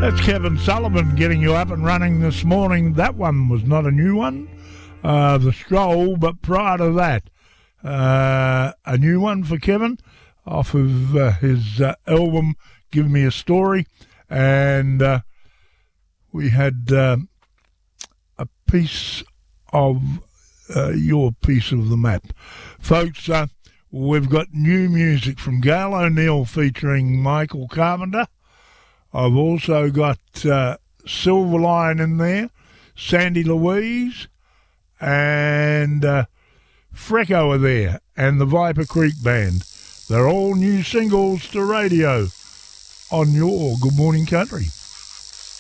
That's Kevin Sullivan getting you up and running this morning. That one was not a new one, The Stroll, but prior to that, a new one for Kevin off of his album Give Me a Story. And we had a piece of your piece of the map. Folks, we've got new music from Gail O'Neill featuring Michael Carpenter. I've also got Silverline in there, Sandy Louise, and Frecko are there, and the Viper Creek Band. They're all new singles to radio on your Good Morning Country.